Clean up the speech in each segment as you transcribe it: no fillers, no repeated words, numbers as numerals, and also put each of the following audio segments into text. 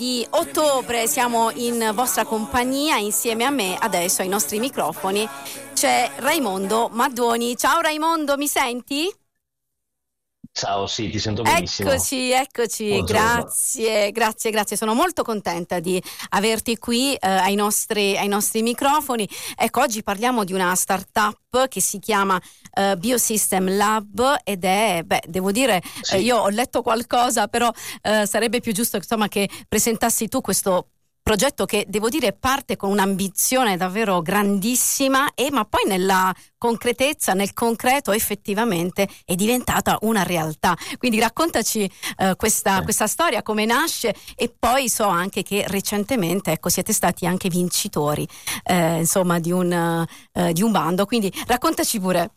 Di ottobre siamo in vostra compagnia, insieme a me adesso ai nostri microfoni c'è Raimondo Maddoni. Ciao Raimondo, mi senti? Ciao, sì, ti sento benissimo. Eccoci, Buongiorno. grazie. Sono molto contenta di averti qui ai nostri microfoni. Ecco, oggi parliamo di una startup che si chiama Biosystem Lab ed è, devo dire, Sì, io ho letto qualcosa, però sarebbe più giusto insomma che presentassi tu questo progetto che devo dire parte con un'ambizione davvero grandissima ma poi nella concretezza, nel concreto effettivamente è diventata una realtà. Quindi raccontaci questa, sì. questa storia, come nasce, e poi so anche che recentemente ecco, siete stati anche vincitori insomma di un bando, quindi raccontaci pure.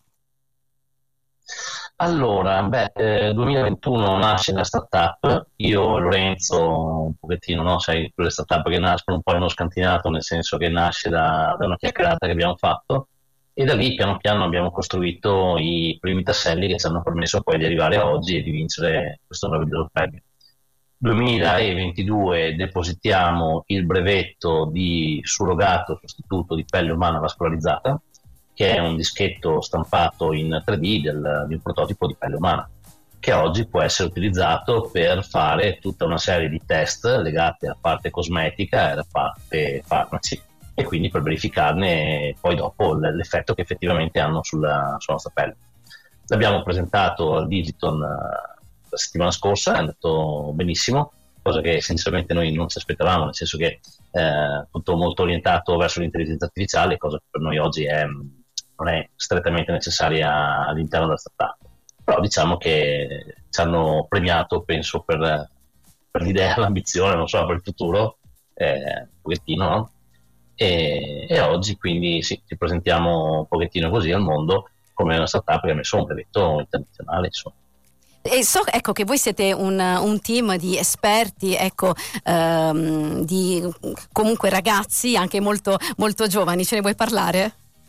Allora, 2021 nasce la startup, io e Lorenzo un pochettino, no? Sai, quelle startup che nascono un po' in uno scantinato, nel senso che nasce da una chiacchierata che abbiamo fatto e da lì piano piano abbiamo costruito i primi tasselli che ci hanno permesso poi di arrivare a oggi e di vincere questo meraviglioso premio. 2022 depositiamo il brevetto di surrogato sostituto di pelle umana vascolarizzata, che è un dischetto stampato in 3D di un prototipo di pelle umana, che oggi può essere utilizzato per fare tutta una serie di test legati alla parte cosmetica e alla parte farmaci, e quindi per verificarne poi dopo l'effetto che effettivamente hanno sulla nostra pelle. L'abbiamo presentato al Digiton la settimana scorsa, è andato benissimo, cosa che sinceramente noi non ci aspettavamo, nel senso che tutto molto orientato verso l'intelligenza artificiale, cosa che per noi oggi non è strettamente necessaria all'interno della startup. Però diciamo che ci hanno premiato, penso, per l'idea, l'ambizione, non so, per il futuro, un pochettino, no? E oggi quindi sì, ci presentiamo un pochettino così al mondo come una startup che ha messo un brevetto internazionale, insomma. E so ecco che voi siete un team di esperti, ecco, di comunque ragazzi anche molto, molto giovani, ce ne vuoi parlare?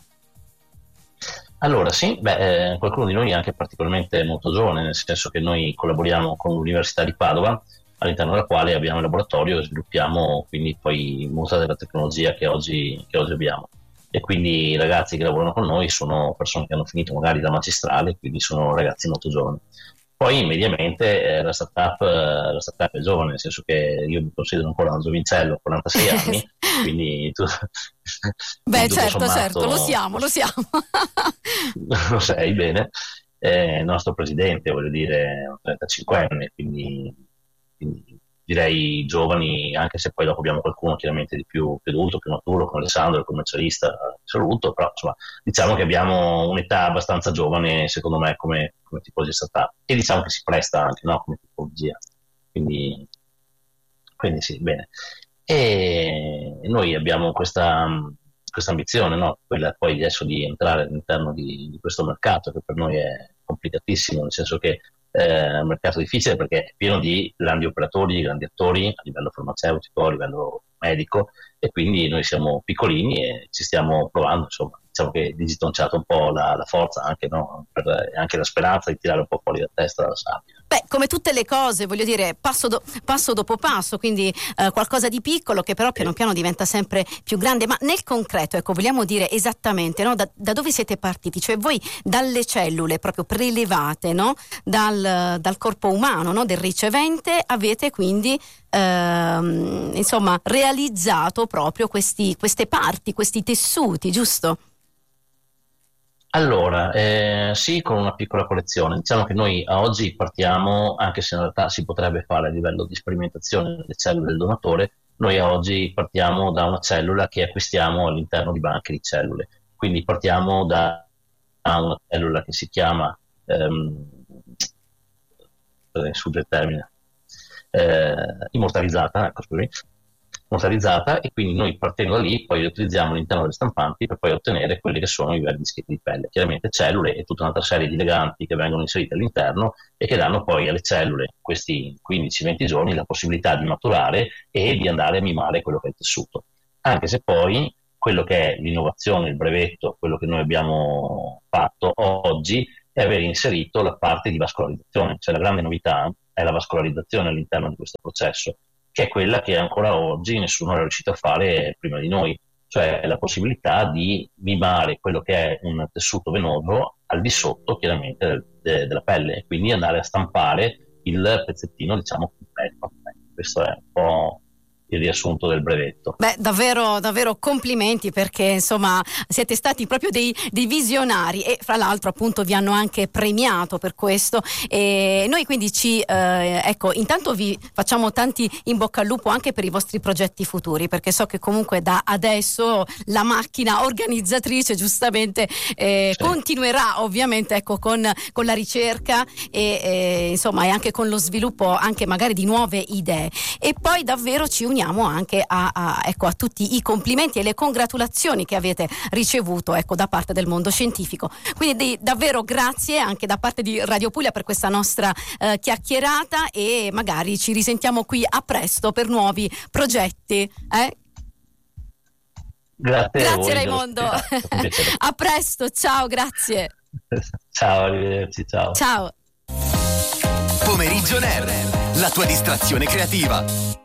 Allora sì, qualcuno di noi è anche particolarmente molto giovane, nel senso che noi collaboriamo con l'Università di Padova, all'interno della quale abbiamo un laboratorio e sviluppiamo quindi poi molta della tecnologia che oggi abbiamo. E quindi i ragazzi che lavorano con noi sono persone che hanno finito magari la magistrale, quindi sono ragazzi molto giovani. Poi mediamente la startup è giovane, nel senso che io mi considero ancora un giovincello, 46 anni, quindi, Beh, quindi tutto certo, lo sommato siamo, lo siamo. lo sai bene. Il nostro presidente, voglio dire, è un 35 anni, quindi direi giovani, anche se poi dopo abbiamo qualcuno chiaramente di più adulto, più maturo, come Alessandro, il commercialista, saluto, però insomma diciamo che abbiamo un'età abbastanza giovane, secondo me, come tipologia di startup, e diciamo che si presta anche, no, come tipologia. Quindi, quindi sì, bene. E noi abbiamo questa ambizione, no? Quella poi adesso di entrare all'interno di questo mercato, che per noi è complicatissimo, nel senso che è un mercato difficile perché è pieno di grandi operatori, di grandi attori a livello farmaceutico, a livello medico, e quindi noi siamo piccolini e ci stiamo provando, insomma. Diciamo che Digiton ci ha dato un po' la forza anche, no? E anche la speranza di tirare un po' fuori la testa dalla sabbia. Beh, come tutte le cose, voglio dire, passo dopo passo, quindi qualcosa di piccolo che però piano Sì. piano diventa sempre più grande. Ma nel concreto, ecco, vogliamo dire esattamente, no, da dove siete partiti? Cioè voi dalle cellule proprio prelevate, no, dal corpo umano, no, del ricevente, avete quindi insomma realizzato proprio queste parti, questi tessuti, giusto? Allora, sì, con una piccola collezione. Diciamo che noi a oggi partiamo, anche se in realtà si potrebbe fare a livello di sperimentazione delle cellule del donatore, noi a oggi partiamo da una cellula che acquistiamo all'interno di banche di cellule. Quindi partiamo da una cellula che si chiama, sfugge il termine, immortalizzata, ecco, scusami, immortalizzata, e quindi noi partendo da lì poi le utilizziamo all'interno delle stampanti per poi ottenere quelli che sono i veri dischetti di pelle. Chiaramente cellule e tutta un'altra serie di leganti che vengono inseriti all'interno e che danno poi alle cellule, questi 15-20 giorni, la possibilità di maturare e di andare a mimare quello che è il tessuto. Anche se poi quello che è l'innovazione, il brevetto, quello che noi abbiamo fatto oggi è aver inserito la parte di vascolarizzazione, cioè la grande novità è la vascolarizzazione all'interno di questo processo, che è quella che ancora oggi nessuno è riuscito a fare prima di noi, cioè la possibilità di mimare quello che è un tessuto venoso al di sotto chiaramente della pelle, e quindi andare a stampare il pezzettino, diciamo, completo. Questo è un po' il riassunto del brevetto. Beh, davvero, davvero complimenti, perché insomma siete stati proprio dei visionari, e fra l'altro appunto vi hanno anche premiato per questo, e noi quindi ecco, intanto vi facciamo tanti in bocca al lupo anche per i vostri progetti futuri, perché so che comunque da adesso la macchina organizzatrice giustamente Sì. continuerà ovviamente, ecco, con la ricerca e insomma, e anche con lo sviluppo anche magari di nuove idee. E poi davvero ci uniamo anche ecco, a tutti i complimenti e le congratulazioni che avete ricevuto, ecco, da parte del mondo scientifico. Quindi davvero grazie anche da parte di Radio Puglia per questa nostra chiacchierata, e magari ci risentiamo qui a presto per nuovi progetti. Grazie Raimondo. A presto, ciao, grazie. Ciao, arrivederci, ciao. Ciao. Pomeriggio Nerd, la tua distrazione creativa.